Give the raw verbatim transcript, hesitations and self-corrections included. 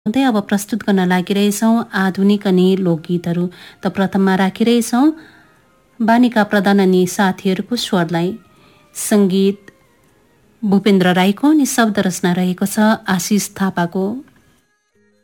हुँदै अब प्रस्तुत गर्न लागिरहेछौँ आधुनिक अनि लोकगीतहरू। त प्रथममा राखिरहेछौँ बानिका प्रधान अनि साथीहरूको स्वरलाई। सङ्गीत भूपेन्द्र राईको अनि शब्द रचना रहेको छ आशिष थापाको।